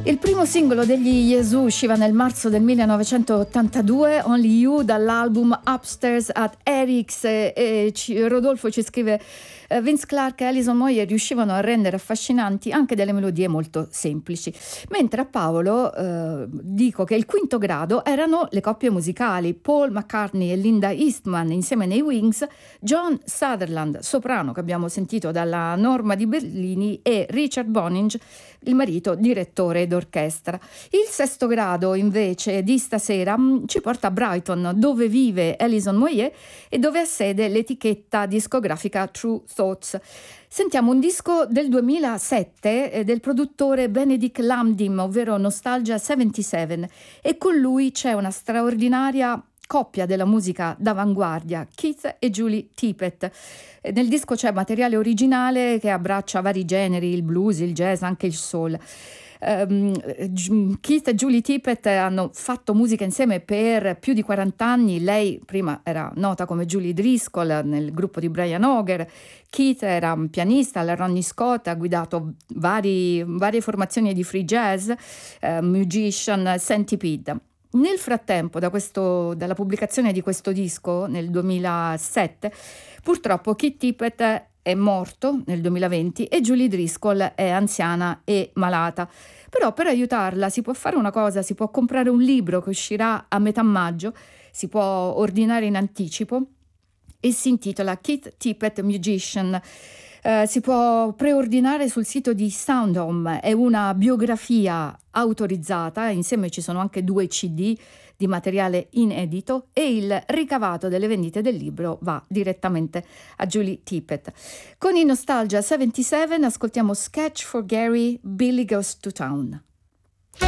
Il primo singolo degli Yazoo usciva nel marzo del 1982, Only You, dall'album Upstairs at Eric's. Rodolfo ci scrive: Vince Clarke e Alison Moyet riuscivano a rendere affascinanti anche delle melodie molto semplici. Mentre a Paolo dico che il quinto grado erano le coppie musicali, Paul McCartney e Linda Eastman insieme nei Wings, John Sutherland, soprano che abbiamo sentito dalla Norma di Berlini, e Richard Boninge, il marito, direttore d'orchestra. Il sesto grado invece di stasera ci porta a Brighton, dove vive Alison Moyet e dove ha sede l'etichetta discografica True Thoughts. Sentiamo un disco del 2007 del produttore Benedict Lamdim, ovvero Nostalgia 77, e con lui c'è una straordinaria coppia della musica d'avanguardia, Keith e Julie Tippett. Nel disco c'è materiale originale che abbraccia vari generi, il blues, il jazz, anche il soul. Keith e Julie Tippett hanno fatto musica insieme per più di 40 anni. Lei prima era nota come Julie Driscoll nel gruppo di Brian Auger. Keith era un pianista alla Ronnie Scott, ha guidato varie formazioni di free jazz, musician, Centipede. Nel frattempo, dalla pubblicazione di questo disco nel 2007, purtroppo Keith Tippett è morto nel 2020 e Julie Driscoll è anziana e malata. Però per aiutarla si può fare una cosa: si può comprare un libro che uscirà a metà maggio, si può ordinare in anticipo e si intitola Keith Tippett Musician. Si può preordinare sul sito di Soundhome, è una biografia autorizzata, insieme ci sono anche 2 CD di materiale inedito e il ricavato delle vendite del libro va direttamente a Julie Tippett. Con i Nostalgia 77 ascoltiamo Sketch for Gary, Billy Goes to Town.